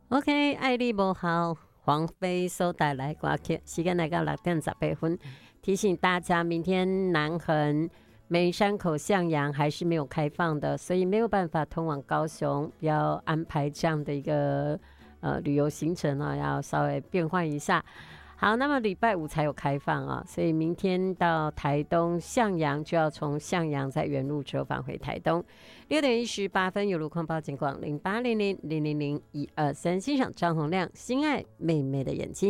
OK， 爱你无好，黄飞所带来歌曲，时间来到6:18，提醒大家，明天南横梅山口向阳还是没有开放的，所以没有办法通往高雄，要安排这样的一个旅游行程呢，要稍微变换一下。好，那么礼拜五才有开放啊，所以明天到台东向阳就要从向阳再原路折返回台东。6:18有路况报警广0800000123，欣赏张洪亮《心爱妹妹的眼睛》。